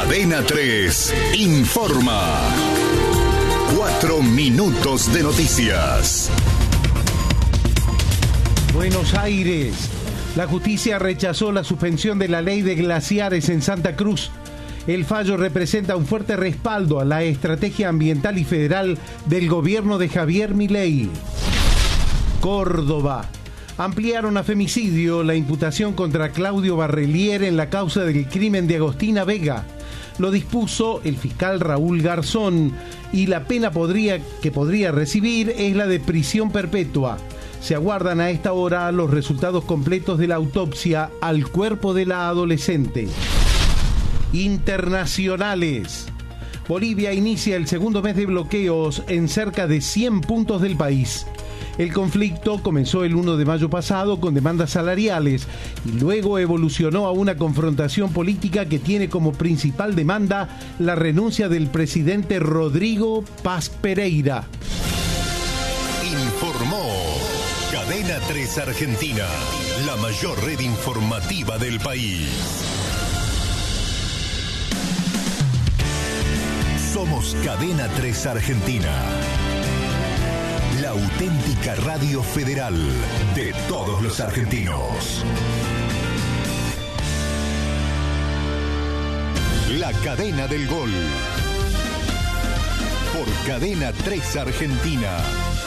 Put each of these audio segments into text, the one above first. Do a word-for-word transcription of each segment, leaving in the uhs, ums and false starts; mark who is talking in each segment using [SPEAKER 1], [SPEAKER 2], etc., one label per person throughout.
[SPEAKER 1] Cadena tres informa. Cuatro minutos de noticias.
[SPEAKER 2] Buenos Aires. La justicia rechazó la suspensión de la ley de glaciares en Santa Cruz. El fallo representa un fuerte respaldo a la estrategia ambiental y federal del gobierno de Javier Milei. Córdoba. Ampliaron a femicidio la imputación contra Claudio Barrelier en la causa del crimen de Agostina Vega. Lo dispuso el fiscal Raúl Garzón y la pena podría, que podría recibir es la de prisión perpetua. Se aguardan a esta hora los resultados completos de la autopsia al cuerpo de la adolescente. Internacionales. Bolivia inicia el segundo mes de bloqueos en cerca de cien puntos del país. El conflicto comenzó el primero de mayo pasado con demandas salariales y luego evolucionó a una confrontación política que tiene como principal demanda la renuncia del presidente Rodrigo Paz Pereira.
[SPEAKER 1] Informó Cadena tres Argentina, la mayor red informativa del país. Somos Cadena tres Argentina. La auténtica radio federal de todos los argentinos. La cadena del gol. Por Cadena tres Argentina.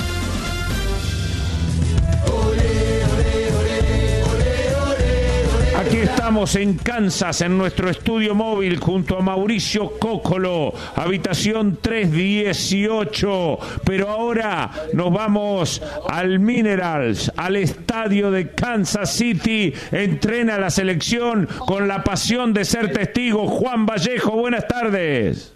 [SPEAKER 3] Aquí estamos en Kansas, en nuestro estudio móvil, junto a Mauricio Cóccolo, habitación tres dieciocho. Pero ahora nos vamos al Minerals, al estadio de Kansas City. Entrena la selección con la pasión de ser testigo. Juan Vallejo, buenas tardes.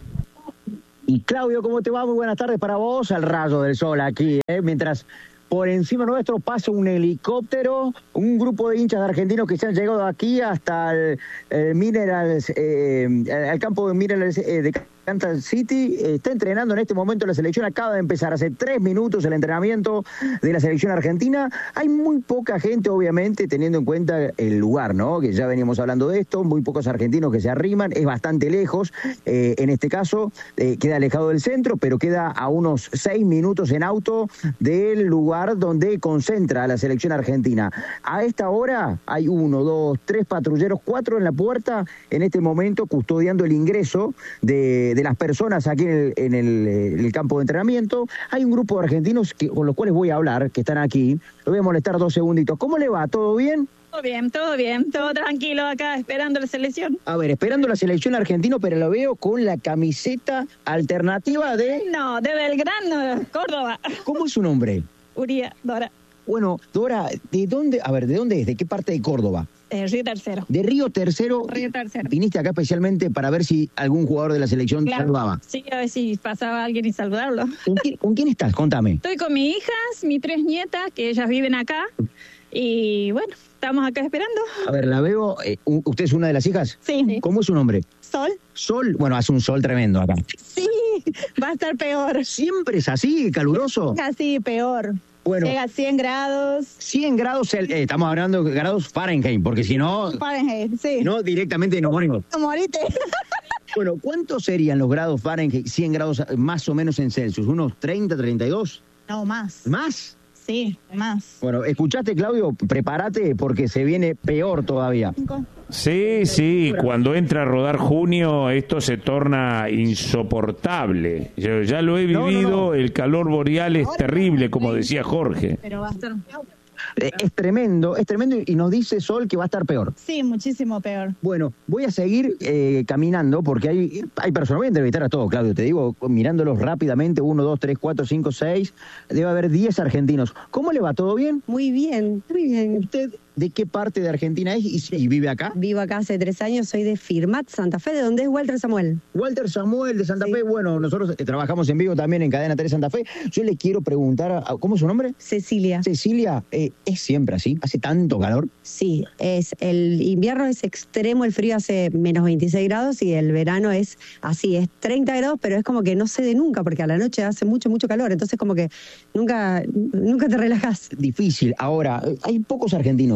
[SPEAKER 4] Y Claudio, ¿cómo te va? Muy buenas tardes para vos. Al rayo del sol aquí, ¿eh? Mientras por encima nuestro pasa un helicóptero, un grupo de hinchas de argentinos que se han llegado aquí hasta el, el Minerals, eh, al campo de Minerals eh, de Kansas City. Está entrenando en este momento la selección, acaba de empezar hace tres minutos el entrenamiento de la selección argentina. Hay muy poca gente, obviamente, teniendo en cuenta el lugar, ¿no? Que ya veníamos hablando de esto, muy pocos argentinos que se arriman, es bastante lejos, eh, en este caso eh, queda alejado del centro, pero queda a unos seis minutos en auto del lugar donde concentra a la selección argentina. A esta hora hay uno, dos, tres patrulleros, cuatro en la puerta en este momento custodiando el ingreso de de las personas aquí en el, en, el, en el campo de entrenamiento. Hay un grupo de argentinos que, con los cuales voy a hablar, que están aquí. Lo voy a molestar dos segunditos. ¿Cómo le va? ¿Todo bien?
[SPEAKER 5] Todo bien, todo bien, todo tranquilo acá, esperando la selección.
[SPEAKER 4] A ver, esperando la selección argentina, pero lo veo con la camiseta alternativa de...
[SPEAKER 5] No, de Belgrano, Córdoba.
[SPEAKER 4] ¿Cómo es su nombre?
[SPEAKER 5] Uría, Dora.
[SPEAKER 4] Bueno, Dora, ¿de dónde? A ver, ¿de dónde es? ¿De qué parte de Córdoba?
[SPEAKER 5] Eh, Río Tercero.
[SPEAKER 4] De Río Tercero.
[SPEAKER 5] Río Tercero.
[SPEAKER 4] Viniste acá especialmente para ver si algún jugador de la selección
[SPEAKER 5] Claro.
[SPEAKER 4] saludaba.
[SPEAKER 5] Sí, a ver si pasaba alguien y saludarlo.
[SPEAKER 4] ¿Con quién, ¿Con quién estás? Contame.
[SPEAKER 5] Estoy con mis hijas, mis tres nietas, que ellas viven acá. Y bueno, estamos acá esperando.
[SPEAKER 4] A ver, la veo. Eh, ¿Usted es una de las hijas?
[SPEAKER 5] Sí.
[SPEAKER 4] ¿Cómo es su nombre?
[SPEAKER 5] ¿Sol?
[SPEAKER 4] Sol. Bueno, hace un sol tremendo acá.
[SPEAKER 5] Sí, va a estar peor.
[SPEAKER 4] ¿Siempre es así, caluroso?
[SPEAKER 5] Casi peor.
[SPEAKER 4] Bueno,
[SPEAKER 5] llega a cien grados.
[SPEAKER 4] cien grados, eh, estamos hablando de grados Fahrenheit, porque si no,
[SPEAKER 5] Fahrenheit, sí.
[SPEAKER 4] no directamente nos morimos.
[SPEAKER 5] Morite.
[SPEAKER 4] Bueno, ¿cuántos serían los grados Fahrenheit, cien grados más o menos en Celsius? ¿Unos treinta, treinta y dos?
[SPEAKER 5] No, más.
[SPEAKER 4] ¿Más?
[SPEAKER 5] Sí, más.
[SPEAKER 4] Bueno, escuchaste, Claudio, prepárate porque se viene peor todavía.
[SPEAKER 3] Sí, sí, cuando entra a rodar junio esto se torna insoportable. Yo ya lo he vivido, no, no, no. El calor boreal es terrible, como decía Jorge.
[SPEAKER 5] Pero va a estar...
[SPEAKER 4] Eh, es tremendo, es tremendo y nos dice Sol que va a estar peor.
[SPEAKER 5] Sí, muchísimo peor.
[SPEAKER 4] Bueno, voy a seguir eh, caminando porque hay, hay personas, voy a entrevistar a todos, Claudio, te digo, mirándolos rápidamente, uno, dos, tres, cuatro, cinco, seis, debe haber diez argentinos. ¿Cómo le va? ¿Todo bien?
[SPEAKER 6] Muy bien, muy bien.
[SPEAKER 4] ¿Usted de qué parte de Argentina es y, y vive acá?
[SPEAKER 6] Vivo acá hace tres años, soy de Firmat, Santa Fe. ¿De dónde es Walter Samuel?
[SPEAKER 4] Walter Samuel de Santa
[SPEAKER 6] sí.
[SPEAKER 4] Fe. Bueno, nosotros eh, trabajamos en vivo también en Cadena tres Santa Fe. Yo le quiero preguntar, a, ¿cómo es su nombre?
[SPEAKER 6] Cecilia.
[SPEAKER 4] Cecilia, eh, ¿es siempre así? ¿Hace tanto calor?
[SPEAKER 6] Sí, es el invierno es extremo, el frío hace menos veintiséis grados y el verano es así, es treinta grados, pero es como que no cede nunca porque a la noche hace mucho, mucho calor. Entonces como que nunca, nunca te relajas.
[SPEAKER 4] Difícil. Ahora, hay pocos argentinos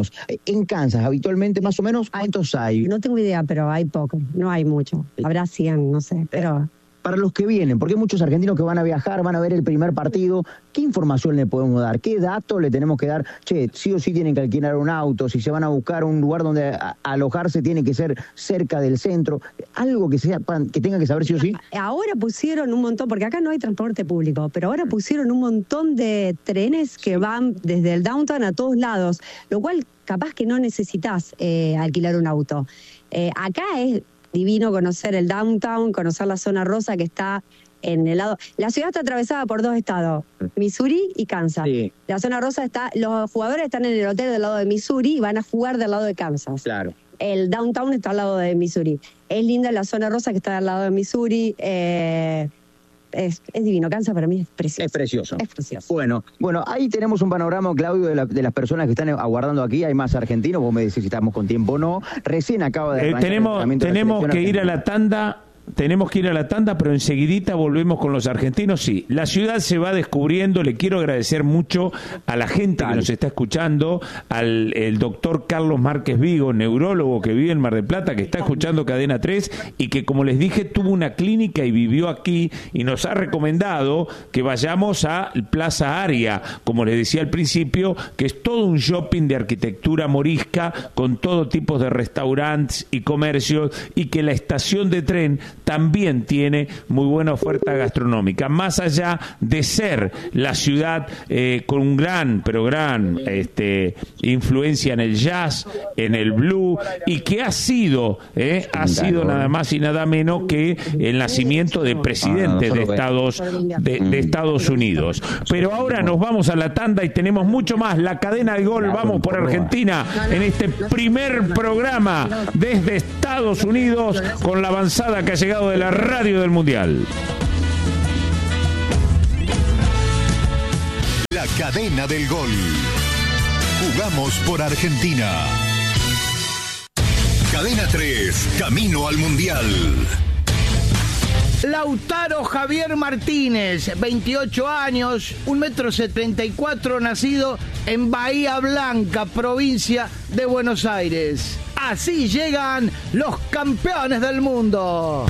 [SPEAKER 4] argentinos. En Kansas, habitualmente, más o menos, ¿cuántos hay?
[SPEAKER 6] No tengo idea, pero hay poco, no hay mucho. Habrá cien, no sé, pero...
[SPEAKER 4] Para los que vienen, porque hay muchos argentinos que van a viajar, van a ver el primer partido, ¿qué información le podemos dar? ¿Qué datos le tenemos que dar? Che, sí o sí tienen que alquilar un auto, si se van a buscar un lugar donde a- alojarse tiene que ser cerca del centro, algo que sea que tengan que saber sí o sí.
[SPEAKER 6] Ahora pusieron un montón, porque acá no hay transporte público, pero ahora pusieron un montón de trenes que van desde el downtown a todos lados, lo cual capaz que no necesitas eh, alquilar un auto. Eh, acá es divino conocer el downtown, conocer la zona rosa que está en el lado... La ciudad está atravesada por dos estados, Missouri y Kansas.
[SPEAKER 4] Sí.
[SPEAKER 6] La zona rosa está... Los jugadores están en el hotel del lado de Missouri y van a jugar del lado de Kansas.
[SPEAKER 4] Claro.
[SPEAKER 6] El downtown está al lado de Missouri. Es linda la zona rosa que está al lado de Missouri. Eh, es, es divino. Kansas para mí es precioso.
[SPEAKER 4] Es precioso.
[SPEAKER 6] Es precioso.
[SPEAKER 4] Bueno, bueno, ahí tenemos un panorama, Claudio, de, la- de las personas que están aguardando aquí. Hay más argentinos, vos me decís si estamos con tiempo o no. Recién acaba de
[SPEAKER 3] Eh,
[SPEAKER 4] arrancar el
[SPEAKER 3] tenemos
[SPEAKER 4] entrenamiento de la
[SPEAKER 3] tenemos
[SPEAKER 4] selección
[SPEAKER 3] que ir a
[SPEAKER 4] argentina.
[SPEAKER 3] la tanda. Tenemos que ir a la tanda, pero enseguidita volvemos con los argentinos. Sí, la ciudad se va descubriendo. Le quiero agradecer mucho a la gente
[SPEAKER 4] Dale.
[SPEAKER 3] que nos está escuchando, al el doctor Carlos Márquez Vigo, neurólogo que vive en Mar del Plata, que está escuchando Cadena tres y que, como les dije, tuvo una clínica y vivió aquí y nos ha recomendado que vayamos a Plaza Aria, como les decía al principio, que es todo un shopping de arquitectura morisca con todo tipo de restaurantes y comercios, y que la estación de tren también tiene muy buena oferta gastronómica, más allá de ser la ciudad eh, con un gran, pero gran este, influencia en el jazz, en el blues, y que ha sido, eh, ha sido nada más y nada menos que el nacimiento de presidente de Estados, de, de Estados Unidos. Pero ahora nos vamos a la tanda y tenemos mucho más. La cadena de gol, vamos por Argentina, en este primer programa desde Estados Unidos, con la avanzada que ha llegado de la radio del Mundial.
[SPEAKER 1] La cadena del gol. Jugamos por Argentina. Cadena tres, camino al Mundial.
[SPEAKER 7] Lautaro Javier Martínez, veintiocho años, un metro setenta y cuatro, nacido en Bahía Blanca, provincia de Buenos Aires. Así llegan los campeones del mundo.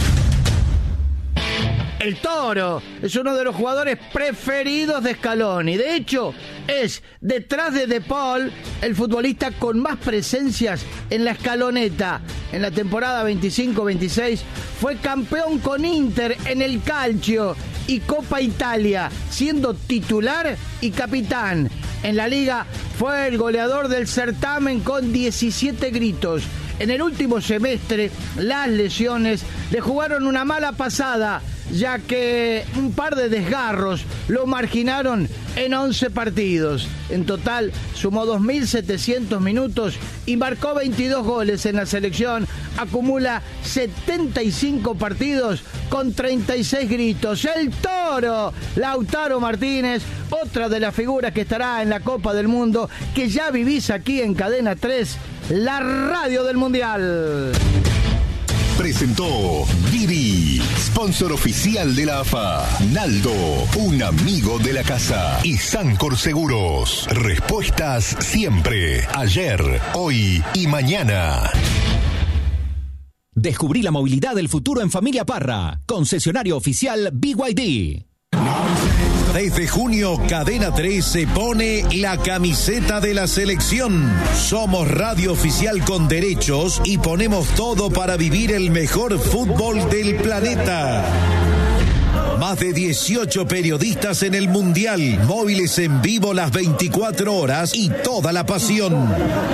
[SPEAKER 7] El Toro es uno de los jugadores preferidos de Scaloni. De hecho, es, detrás de De Paul, el futbolista con más presencias en la escaloneta. En la temporada veinticinco veintiséis fue campeón con Inter en el Calcio y Copa Italia, siendo titular y capitán. En la Liga fue el goleador del certamen con diecisiete gritos. En el último semestre, las lesiones le jugaron una mala pasada, ya que un par de desgarros lo marginaron en once partidos. En total, sumó dos mil setecientos minutos y marcó veintidós goles en la selección. Acumula setenta y cinco partidos con treinta y seis gritos. El Toro, Lautaro Martínez, otra de las figuras que estará en la Copa del Mundo, que ya vivís aquí en Cadena tres, la radio del Mundial.
[SPEAKER 1] Presentó Didi, sponsor oficial de la A F A. Naldo, un amigo de la casa. Y Sancor Seguros. Respuestas siempre. Ayer, hoy y mañana.
[SPEAKER 8] Descubrí la movilidad del futuro en Familia Parra. Concesionario oficial B Y D.
[SPEAKER 9] Desde junio, Cadena tres se pone la camiseta de la selección. Somos radio oficial con derechos y ponemos todo para vivir el mejor fútbol del planeta. Más de dieciocho periodistas en el Mundial, móviles en vivo las veinticuatro horas y toda la pasión.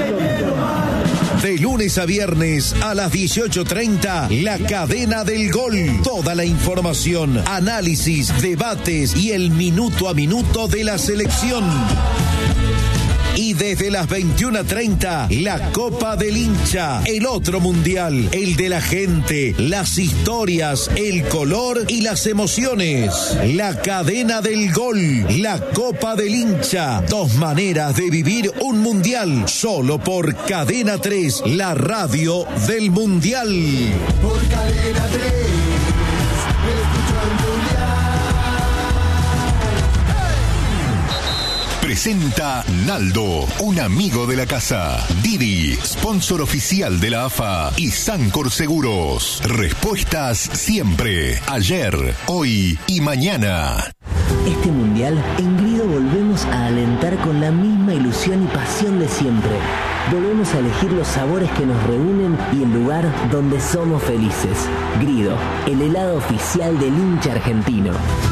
[SPEAKER 9] De lunes a viernes a las dieciocho treinta, la cadena del gol. Toda la información, análisis, debates y el minuto a minuto de la selección. Y desde las veintiuna treinta, la Copa del Hincha, el otro mundial, el de la gente, las historias, el color y las emociones. La cadena del gol, la Copa del Hincha, dos maneras de vivir un mundial, solo por Cadena tres, la radio del mundial.
[SPEAKER 10] Por Cadena tres, escucho el mundial.
[SPEAKER 1] Presenta Naldo, un amigo de la casa. Didi, sponsor oficial de la A F A. Y Sancor Seguros. Respuestas siempre. Ayer, hoy y mañana.
[SPEAKER 11] Este mundial, en Grido volvemos a alentar con la misma ilusión y pasión de siempre. Volvemos a elegir los sabores que nos reúnen y el lugar donde somos felices. Grido, el helado oficial del hincha argentino.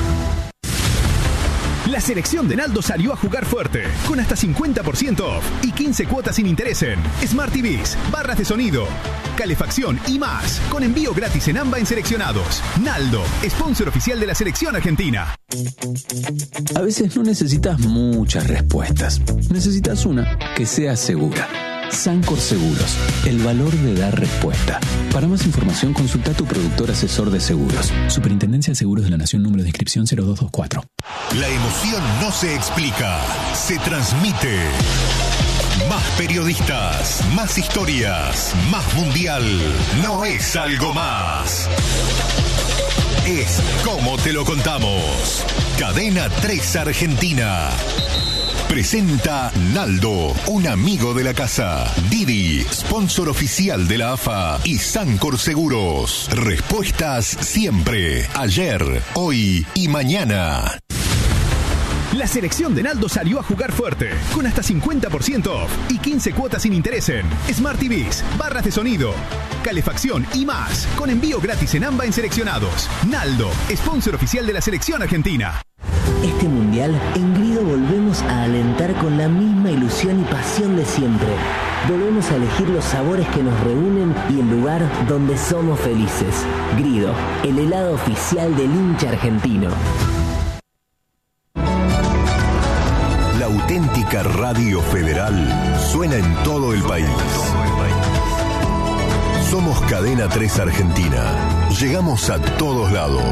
[SPEAKER 12] La selección de Naldo salió a jugar fuerte, con hasta cincuenta por ciento off y quince cuotas sin interés en Smart T Vs, barras de sonido, calefacción y más, con envío gratis en AMBA en seleccionados. Naldo, sponsor oficial de la selección argentina.
[SPEAKER 13] A veces no necesitas muchas respuestas, necesitas una que sea segura. Sancor Seguros, el valor de dar respuesta. Para más información, consulta a tu productor asesor de seguros. Superintendencia de Seguros de la Nación, número de inscripción cero dos dos cuatro.
[SPEAKER 1] La emoción no se explica, se transmite. Más periodistas, más historias, más mundial. No es algo más. Es como te lo contamos. Cadena tres Argentina. Presenta Naldo, un amigo de la casa. Didi, sponsor oficial de la A F A. Y Sancor Seguros. Respuestas siempre. Ayer, hoy y mañana.
[SPEAKER 12] La selección de Naldo salió a jugar fuerte, con hasta cincuenta por ciento off y quince cuotas sin interés en Smart T Vs, barras de sonido, calefacción y más, con envío gratis en AMBA en seleccionados. Naldo, sponsor oficial de la selección argentina.
[SPEAKER 11] Este mundial, en Grido volvemos a alentar con la misma ilusión y pasión de siempre. Volvemos a elegir los sabores que nos reúnen y el lugar donde somos felices. Grido, el helado oficial del hincha argentino.
[SPEAKER 1] La auténtica Radio Federal suena en todo el país. Somos Cadena tres Argentina. Llegamos a todos lados.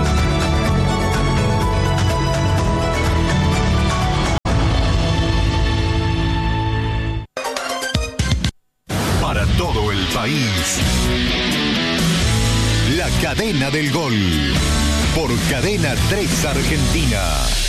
[SPEAKER 1] Para todo el país. La cadena del gol. Por Cadena tres Argentina.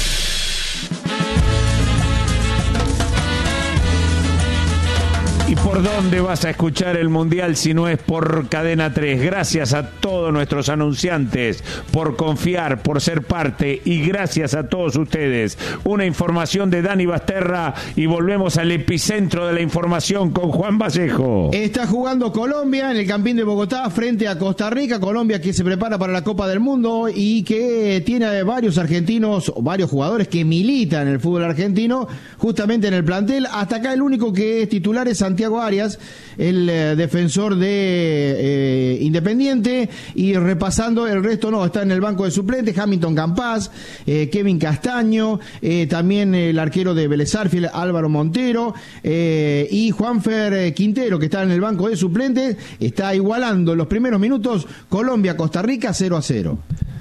[SPEAKER 3] ¿Y por dónde vas a escuchar el Mundial si no es por Cadena tres? Gracias a todos nuestros anunciantes por confiar, por ser parte, y gracias a todos ustedes. Una información de Dani Basterra y volvemos al epicentro de la información con Juan Vallejo.
[SPEAKER 2] Está jugando Colombia en el Campín de Bogotá frente a Costa Rica. Colombia que se prepara para la Copa del Mundo y que tiene varios argentinos, varios jugadores que militan en el fútbol argentino, justamente en el plantel. Hasta acá el único que es titular es Santiago Santiago Arias, el eh, defensor de eh, Independiente, y repasando el resto, no, está en el banco de suplentes, Hamilton Campás, eh, Kevin Castaño, eh, también el arquero de Vélez Sarsfield, Álvaro Montero, eh, y Juanfer Quintero, que está en el banco de suplentes, está igualando en los primeros minutos Colombia-Costa Rica cero a cero.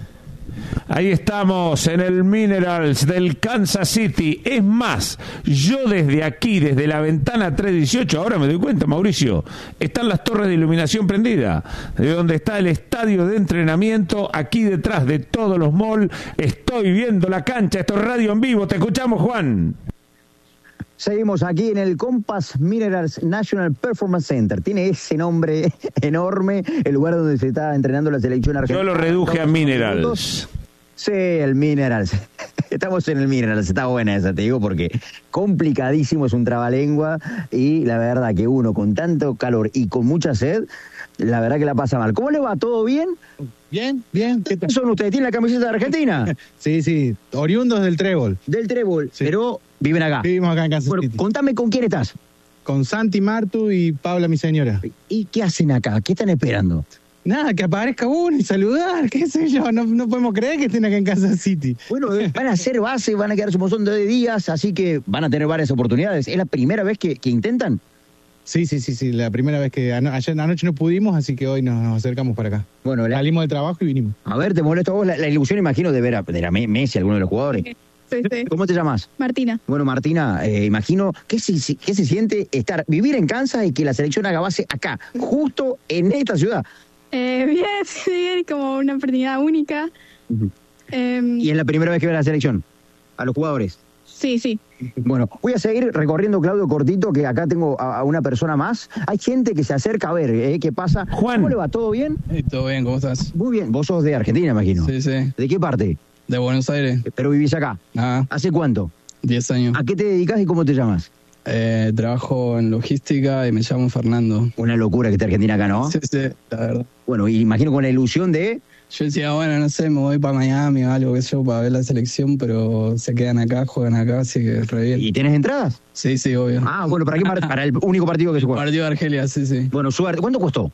[SPEAKER 3] Ahí estamos en el Minerals del Kansas City. Es más, yo desde aquí, desde la ventana trescientos dieciocho, ahora me doy cuenta, Mauricio, están las torres de iluminación prendidas, de donde está el estadio de entrenamiento, aquí detrás de todos los malls. Estoy viendo la cancha, esto es radio en vivo. Te escuchamos, Juan.
[SPEAKER 4] Seguimos aquí en el Compass Minerals National Performance Center. Tiene ese nombre enorme, el lugar donde se está entrenando la selección argentina.
[SPEAKER 3] Yo lo reduje a Minerals.
[SPEAKER 4] Sí, el Minerals. Estamos en el Minerals, está buena esa, te digo, porque complicadísimo, es un trabalengua, y la verdad que uno con tanto calor y con mucha sed, la verdad que la pasa mal. ¿Cómo le va? ¿Todo bien?
[SPEAKER 14] Bien, bien. ¿Qué tal?
[SPEAKER 4] ¿Son ustedes? ¿Tienen la camiseta de Argentina?
[SPEAKER 14] Sí, sí, oriundos del Trébol.
[SPEAKER 4] Del Trébol, sí. Pero viven acá.
[SPEAKER 14] Vivimos acá en Kansas
[SPEAKER 4] bueno,
[SPEAKER 14] City.
[SPEAKER 4] Contame con quién estás.
[SPEAKER 14] Con Santi Martu y Paula, mi señora.
[SPEAKER 4] ¿Y qué hacen acá? ¿Qué están esperando?
[SPEAKER 14] Nada, que aparezca uno y saludar, qué sé yo, no, no podemos creer que estén acá en Kansas City.
[SPEAKER 4] Bueno, van a hacer base, van a quedarse un montón de días, así que van a tener varias oportunidades. ¿Es la primera vez que, que intentan?
[SPEAKER 14] Sí, sí, sí, sí, la primera vez que ano- ayer anoche no pudimos, así que hoy nos, nos acercamos para acá.
[SPEAKER 4] Bueno, la...
[SPEAKER 14] salimos del trabajo y vinimos.
[SPEAKER 4] A ver, ¿te molesta a vos la, la ilusión, imagino, de ver a, de a Messi, alguno de los jugadores?
[SPEAKER 5] Sí, sí.
[SPEAKER 4] ¿Cómo te llamas?
[SPEAKER 5] Martina.
[SPEAKER 4] Bueno, Martina, eh, imagino, ¿qué se, ¿qué se siente estar, vivir en Kansas y que la selección haga base acá, justo en esta ciudad?
[SPEAKER 5] Eh, bien, sí, como una oportunidad única.
[SPEAKER 4] Uh-huh.
[SPEAKER 5] Eh,
[SPEAKER 4] ¿Y es la primera vez que ve a la selección? ¿A los jugadores?
[SPEAKER 5] Sí, sí.
[SPEAKER 4] Bueno, voy a seguir recorriendo, Claudio, cortito, que acá tengo a, a una persona más. Hay gente que se acerca a ver eh, qué pasa.
[SPEAKER 3] Juan.
[SPEAKER 4] ¿Cómo le va? ¿Todo bien?
[SPEAKER 15] Hey, todo bien, ¿cómo estás?
[SPEAKER 4] Muy bien. Vos sos de Argentina, imagino.
[SPEAKER 15] Sí, sí.
[SPEAKER 4] ¿De qué parte?
[SPEAKER 15] De Buenos Aires.
[SPEAKER 4] Pero vivís acá.
[SPEAKER 15] Ah.
[SPEAKER 4] ¿Hace cuánto?
[SPEAKER 15] Diez años.
[SPEAKER 4] ¿A qué te dedicas y cómo te llamas?
[SPEAKER 15] Eh, trabajo en logística y me llamo Fernando.
[SPEAKER 4] Una locura que esté Argentina acá, ¿no?
[SPEAKER 15] Sí, sí, la verdad.
[SPEAKER 4] Bueno, y imagino con la ilusión de...
[SPEAKER 15] Yo decía, bueno, no sé, me voy para Miami o algo que yo para ver la selección, pero se quedan acá, juegan acá, así que re bien.
[SPEAKER 4] ¿Y tienes entradas?
[SPEAKER 15] Sí, sí, obvio.
[SPEAKER 4] Ah, bueno, ¿para qué par- para el único partido que se juega?
[SPEAKER 15] Partido de Argelia, sí, sí.
[SPEAKER 4] Bueno, suerte. ¿Cuánto costó?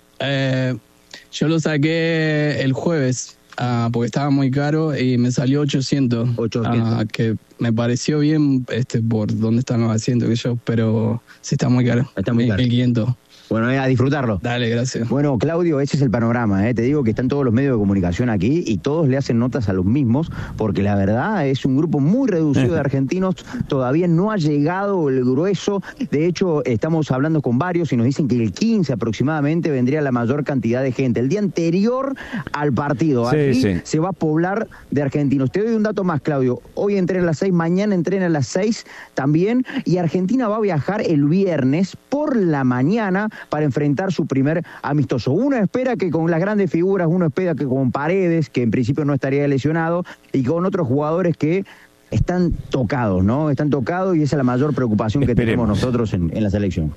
[SPEAKER 15] Eh, yo lo saqué el jueves, ah, porque estaba muy caro y me salió ochocientos.
[SPEAKER 4] ochocientos.
[SPEAKER 15] Ah, que me pareció bien este por dónde están los asientos que yo, pero sí está muy caro.
[SPEAKER 4] Está muy caro.
[SPEAKER 15] mil quinientos.
[SPEAKER 4] Bueno, eh, a disfrutarlo.
[SPEAKER 15] Dale, gracias.
[SPEAKER 4] Bueno, Claudio, ese es el panorama, ¿eh? Te digo que están todos los medios de comunicación aquí y todos le hacen notas a los mismos, porque la verdad es un grupo muy reducido de argentinos, todavía no ha llegado el grueso. De hecho, estamos hablando con varios y nos dicen que el quince aproximadamente vendría la mayor cantidad de gente. El día anterior al partido,
[SPEAKER 3] Sí,
[SPEAKER 4] aquí
[SPEAKER 3] sí.
[SPEAKER 4] se va a poblar de argentinos. Te doy un dato más, Claudio. Hoy entrena a las seis, mañana entrena a las seis también, y Argentina va a viajar el viernes por la mañana para enfrentar su primer amistoso. Uno espera que con las grandes figuras, uno espera que con Paredes, que en principio no estaría lesionado, y con otros jugadores que están tocados, ¿no? Están tocados y esa es la mayor preocupación que
[SPEAKER 3] Esperemos.
[SPEAKER 4] tenemos nosotros en, en la selección.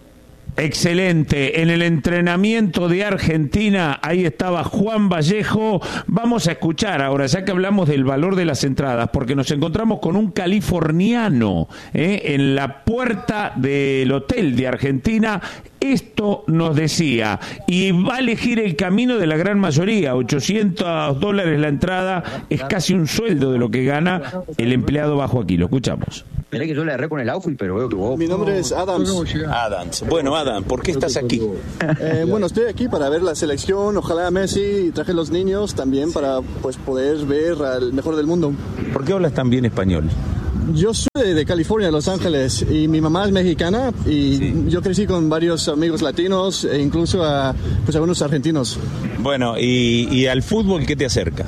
[SPEAKER 3] Excelente. En el entrenamiento de Argentina, ahí estaba Juan Vallejo. Vamos a escuchar ahora, ya que hablamos del valor de las entradas, porque nos encontramos con un californiano ¿eh? en la puerta del hotel de Argentina. Esto nos decía, y va a elegir el camino de la gran mayoría. ochocientos dólares la entrada, es casi un sueldo de lo que gana el empleado bajo aquí. Lo escuchamos.
[SPEAKER 4] Mirá que yo le erré con el outfit, pero veo que vos...
[SPEAKER 16] Mi nombre es Adams.
[SPEAKER 3] Adams. Bueno, Adam, ¿por qué estás aquí?
[SPEAKER 16] Eh, bueno, estoy aquí para ver la selección, ojalá a Messi, traje los niños también para pues poder ver al mejor del mundo.
[SPEAKER 3] ¿Por qué hablas tan bien español?
[SPEAKER 16] Yo soy de California, Los Ángeles, y mi mamá es mexicana y sí. Yo crecí con varios amigos latinos e incluso a pues algunos argentinos.
[SPEAKER 3] Bueno, ¿y, y al fútbol qué te acerca?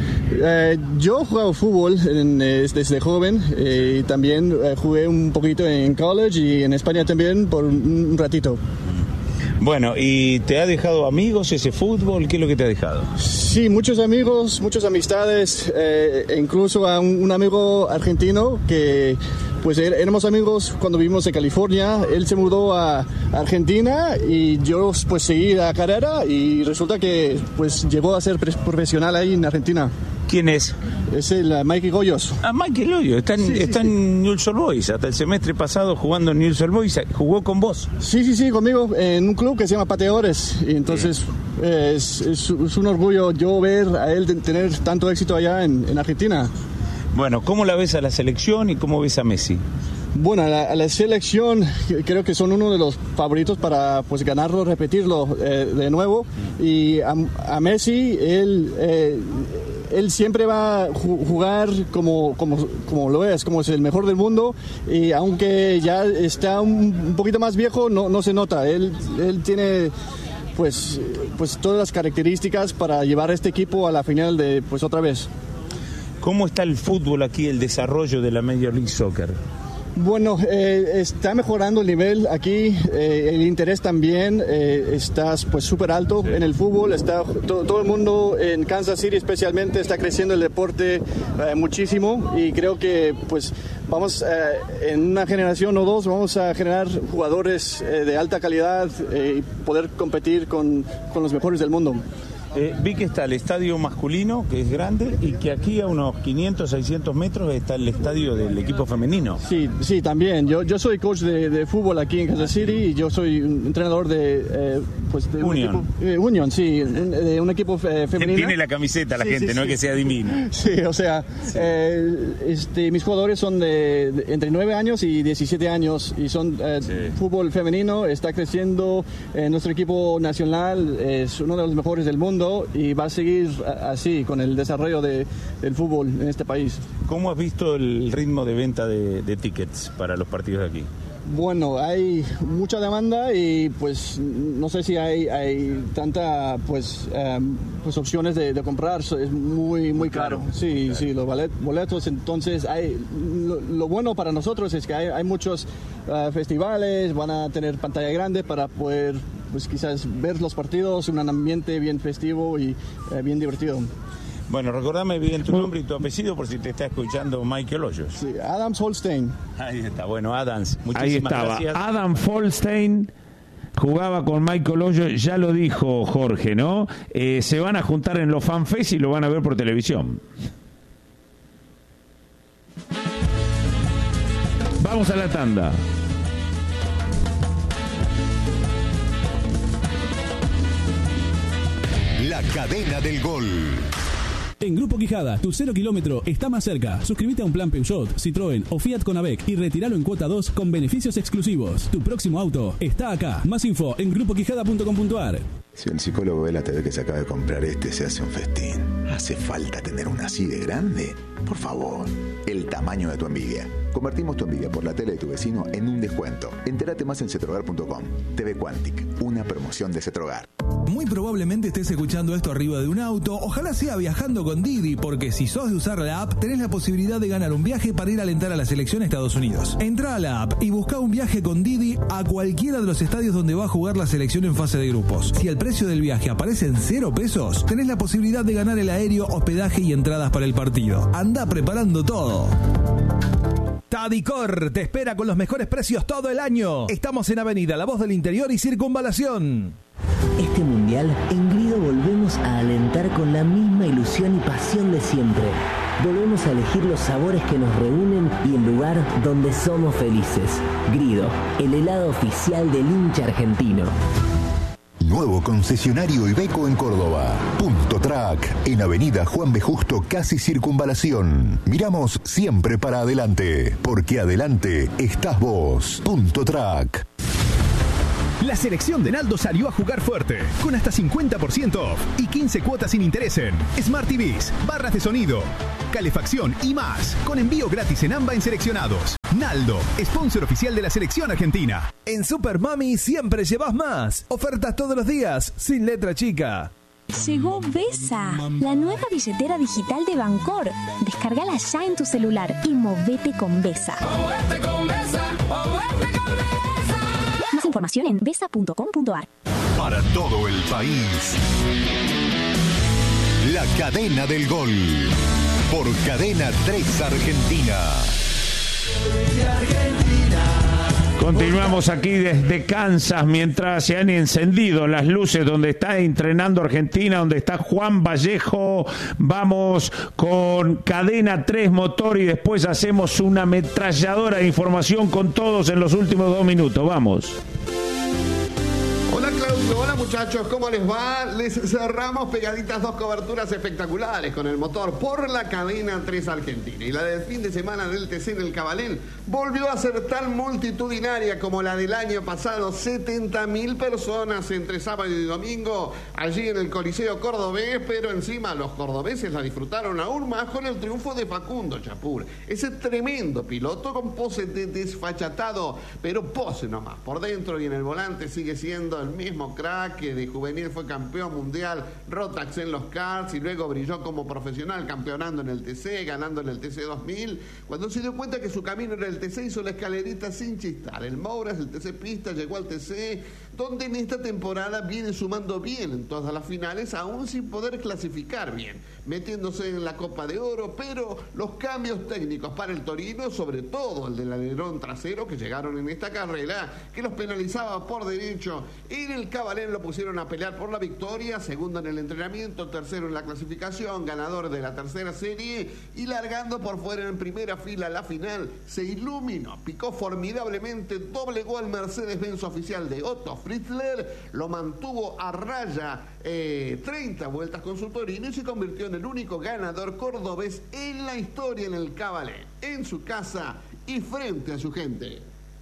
[SPEAKER 16] Eh, yo he jugado fútbol en, eh, desde joven eh, y también eh, jugué un poquito en college y en España también por un, un ratito.
[SPEAKER 3] Bueno, ¿y te ha dejado amigos ese fútbol? ¿Qué es lo que te ha dejado?
[SPEAKER 16] Sí, muchos amigos, muchas amistades, eh, e incluso a un, un amigo argentino que pues éramos amigos cuando vivimos en California. Él se mudó a Argentina y yo pues seguí la carrera y resulta que pues llegó a ser profesional ahí en Argentina.
[SPEAKER 3] ¿Quién es?
[SPEAKER 16] Es el uh, Mikey Goyos.
[SPEAKER 3] Ah, Mikey Goyos. Está en, sí, sí, está sí. en Newell's Old Boys. Hasta el semestre pasado jugando en Newell's Old Boys. ¿Jugó con vos?
[SPEAKER 16] Sí, sí, sí, conmigo en un club que se llama Pateadores. Y entonces eh, es, es, es un orgullo yo ver a él tener tanto éxito allá en, en Argentina.
[SPEAKER 3] Bueno, ¿cómo la ves a la selección y cómo ves a Messi?
[SPEAKER 16] Bueno, a la, a la selección creo que son uno de los favoritos para pues ganarlo, repetirlo eh, de nuevo. Y a, a Messi, él... Eh, Él siempre va a jugar como, como, como lo es, como es el mejor del mundo, y aunque ya está un, un poquito más viejo, no, no se nota. Él, él tiene pues, pues todas las características para llevar a este equipo a la final de pues otra vez.
[SPEAKER 3] ¿Cómo está el fútbol aquí, el desarrollo de la Major League Soccer?
[SPEAKER 16] Bueno, eh, está mejorando el nivel aquí, eh, el interés también eh, está pues súper alto sí. en el fútbol, está to, todo el mundo en Kansas City especialmente está creciendo el deporte eh, muchísimo y creo que pues vamos eh, en una generación o dos vamos a generar jugadores eh, de alta calidad eh, y poder competir con, con los mejores del mundo.
[SPEAKER 3] Eh, vi que está el estadio masculino, que es grande, y que aquí a unos quinientos, seiscientos metros está el estadio del equipo femenino.
[SPEAKER 16] Sí, sí, también. Yo, yo soy coach de, de fútbol aquí en Kansas City y yo soy un entrenador de, eh, pues de
[SPEAKER 3] Union.
[SPEAKER 16] Un equipo, eh, Union, sí, un, de un equipo eh, femenino.
[SPEAKER 3] Tiene la camiseta la sí, gente, sí, no sí. es que sea divino.
[SPEAKER 16] Sí, o sea, sí. eh, este, mis jugadores son de, de entre nueve años y diecisiete años y son eh, sí. fútbol femenino, está creciendo. Eh, nuestro equipo nacional es uno de los mejores del mundo y va a seguir así con el desarrollo de, del fútbol en este país.
[SPEAKER 3] ¿Cómo has visto el ritmo de venta de, de tickets para los partidos de aquí?
[SPEAKER 16] Bueno, hay mucha demanda y pues no sé si hay, hay tanta pues, um, pues opciones de, de comprar, es muy muy caro. Claro, sí, claro. sí, los boletos. Entonces hay lo, lo bueno para nosotros es que hay, hay muchos uh, festivales, van a tener pantalla grande para poder pues quizás ver los partidos en un ambiente bien festivo y uh, bien divertido.
[SPEAKER 3] Bueno, recordame bien tu nombre y tu apellido por si te está escuchando Michael Hoyos.
[SPEAKER 16] Sí, Adams Holstein.
[SPEAKER 3] Ahí está, bueno, Adams, muchísimas
[SPEAKER 2] Ahí estaba.
[SPEAKER 3] gracias.
[SPEAKER 2] Adam Holstein jugaba con Michael Hoyos, ya lo dijo Jorge, ¿no? Eh, se van a juntar en los fanfests y lo van a ver por televisión. Vamos a la tanda.
[SPEAKER 1] La cadena del gol.
[SPEAKER 17] En Grupo Quijada, tu cero kilómetro está más cerca. Suscríbete a un plan Peugeot, Citroën o Fiat Conavec y retíralo en cuota dos con beneficios exclusivos. Tu próximo auto está acá. Más info en grupo quijada punto com punto a r.
[SPEAKER 18] Si el psicólogo ve la T V que se acaba de comprar este, se hace un festín. ¿Hace falta tener una así de grande? Por favor, el tamaño de tu envidia. Convertimos tu envidia por la tele de tu vecino en un descuento. Entérate más en cetrogar punto com. T V Quantic, una promoción de Cetrogar.
[SPEAKER 19] Muy probablemente estés escuchando esto arriba de un auto, ojalá sea viajando con Didi, porque si sos de usar la app, tenés la posibilidad de ganar un viaje para ir a alentar a la selección Estados Unidos. Entrá a la app y buscá un viaje con Didi a cualquiera de los estadios donde va a jugar la selección en fase de grupos. Si el precio del viaje aparece en cero pesos, tenés la posibilidad de ganar el aéreo, hospedaje y entradas para el partido. Andá preparando todo.
[SPEAKER 12] Tadicor te espera con los mejores precios todo el año. Estamos en Avenida La Voz del Interior y Circunvalación.
[SPEAKER 11] Este mundial, en Grido volvemos a alentar con la misma ilusión y pasión de siempre. Volvemos a elegir los sabores que nos reúnen y el lugar donde somos felices. Grido, el helado oficial del hincha argentino.
[SPEAKER 1] Nuevo concesionario Iveco en Córdoba. Punto Track, en Avenida Juan B. Justo, casi Circunvalación. Miramos siempre para adelante, porque adelante estás vos. Punto Track.
[SPEAKER 12] La selección de Naldo salió a jugar fuerte, con hasta cincuenta por ciento off y quince cuotas sin interés en Smart T Vs, barras de sonido, calefacción y más, con envío gratis en AMBA en seleccionados. Naldo, sponsor oficial de la selección argentina.
[SPEAKER 20] En Super Mami siempre llevas más. Ofertas todos los días, sin letra chica.
[SPEAKER 21] Llegó Besa, la nueva billetera digital de Bancor. Descárgala ya en tu celular y movete con Besa. Movete con Besa, movete con Besa. Más información en besa punto com punto a r.
[SPEAKER 1] Para todo el país, la cadena del gol. Por Cadena tres Argentina.
[SPEAKER 2] Continuamos aquí desde Kansas mientras se han encendido las luces donde está entrenando Argentina, donde está Juan Vallejo. Vamos con Cadena tres Motor y después hacemos una ametralladora de información con todos en los últimos dos minutos. Vamos.
[SPEAKER 22] Hola Claudio, hola muchachos, ¿cómo les va? Les cerramos pegaditas dos coberturas espectaculares con el motor por la Cadena tres Argentina. Y la del fin de semana del T C en el Cabalén volvió a ser tan multitudinaria como la del año pasado. setenta mil personas entre sábado y domingo allí en el Coliseo Cordobés, pero encima los cordobeses la disfrutaron aún más con el triunfo de Facundo Chapur. Ese tremendo piloto con pose de desfachatado, pero pose nomás. Por dentro y en el volante sigue siendo el mismo crack que de juvenil fue campeón mundial Rotax en los karts y luego brilló como profesional campeonando en el T C, ganando en el T C dos mil. Cuando se dio cuenta que su camino era el T C, hizo la escalerita sin chistar. El Mouras, el T C Pista, llegó al T C, donde en esta temporada viene sumando bien en todas las finales, aún sin poder clasificar bien, metiéndose en la Copa de Oro, pero los cambios técnicos para el Torino, sobre todo el del alerón trasero que llegaron en esta carrera, que los penalizaba por derecho. En el Cabalén lo pusieron a pelear por la victoria, segundo en el entrenamiento, tercero en la clasificación, ganador de la tercera serie y largando por fuera en primera fila la final. Se iluminó, picó formidablemente, doblegó al Mercedes-Benz oficial de Otto Fritzler, lo mantuvo a raya eh, treinta vueltas con su Torino y se convirtió en el único ganador cordobés en la historia en el Cabalén, en su casa y frente a su gente.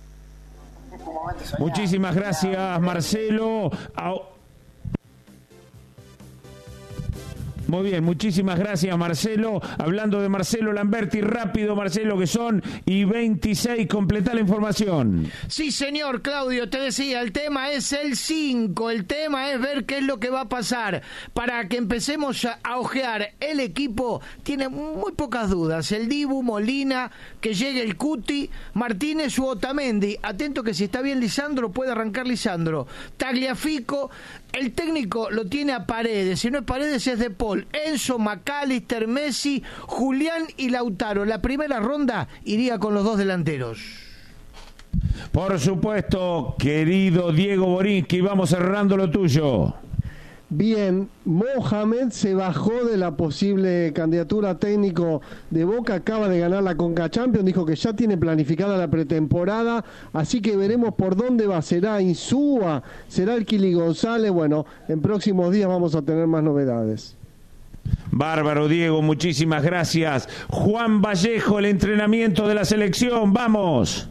[SPEAKER 2] Muchísimas gracias, Marcelo.
[SPEAKER 3] Muy bien, muchísimas gracias, Marcelo. Hablando de Marcelo Lamberti, rápido, Marcelo, que son y veintiséis, completá la información.
[SPEAKER 6] Sí, señor, Claudio, te decía, el tema es el cinco, el tema es ver qué es lo que va a pasar. Para que empecemos a, a ojear, el equipo tiene muy pocas dudas. El Dibu, Molina, que llegue el Cuti, Martínez u Otamendi. Atento que si está bien Lisandro, puede arrancar Lisandro. Tagliafico, el técnico lo tiene a Paredes, si no es Paredes es De Paul, Enzo, McAllister, Messi, Julián y Lautaro. La primera ronda iría con los dos delanteros.
[SPEAKER 3] Por supuesto, querido Diego Borinsky, vamos cerrando lo tuyo.
[SPEAKER 7] Bien, Mohamed se bajó de la posible candidatura a técnico de Boca, acaba de ganar la Conca Champions, dijo que ya tiene planificada la pretemporada, así que veremos por dónde va, será Insúa, será el Kili González, bueno, en próximos días vamos a tener más novedades.
[SPEAKER 3] Bárbaro, Diego, muchísimas gracias. Juan Vallejo, el entrenamiento de la selección, vamos.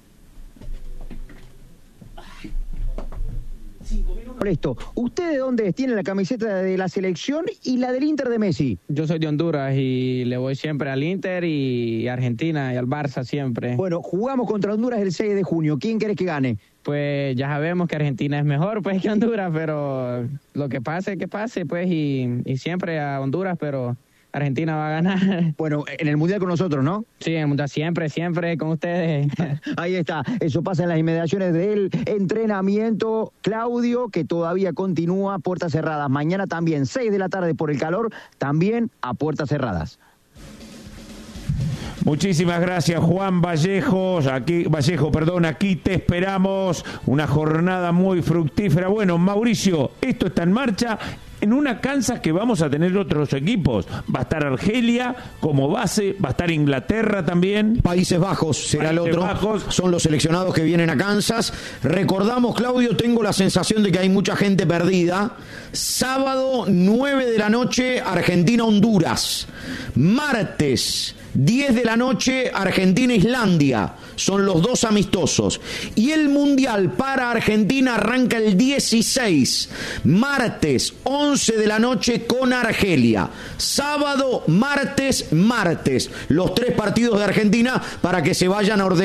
[SPEAKER 4] Por esto, ¿usted de dónde tiene la camiseta de la selección y la del Inter de Messi?
[SPEAKER 15] Yo soy de Honduras y le voy siempre al Inter y a Argentina y al Barça siempre.
[SPEAKER 4] Bueno, jugamos contra Honduras el seis de junio. ¿Quién querés que gane?
[SPEAKER 15] Pues ya sabemos que Argentina es mejor pues que Honduras, pero lo que pase, que pase, pues, y, y siempre a Honduras, pero Argentina va a ganar.
[SPEAKER 4] Bueno, en el Mundial con nosotros, ¿no?
[SPEAKER 15] Sí, en el Mundial siempre, siempre con ustedes.
[SPEAKER 4] Ahí está, eso pasa en las inmediaciones del entrenamiento, Claudio, que todavía continúa, puertas cerradas. Mañana también, seis de la tarde por el calor, también a puertas cerradas.
[SPEAKER 3] Muchísimas gracias, Juan Vallejos. Aquí, Vallejo, perdón, aquí te esperamos. Una jornada muy fructífera. Bueno, Mauricio, esto está en marcha. En una Kansas que vamos a tener otros equipos. Va a estar Argelia como base, va a estar Inglaterra también.
[SPEAKER 23] Países Bajos será
[SPEAKER 3] Países
[SPEAKER 23] el otro.
[SPEAKER 3] Bajos.
[SPEAKER 23] Son los seleccionados que vienen a Kansas. Recordamos, Claudio, tengo la sensación de que hay mucha gente perdida. Sábado, nueve de la noche, Argentina-Honduras. Martes, diez de la noche, Argentina-Islandia. Son los dos amistosos. Y el Mundial para Argentina arranca el dieciséis. Martes, once de la noche con Argelia. Sábado, martes, martes. Los tres partidos de Argentina para que se vayan a ordenar.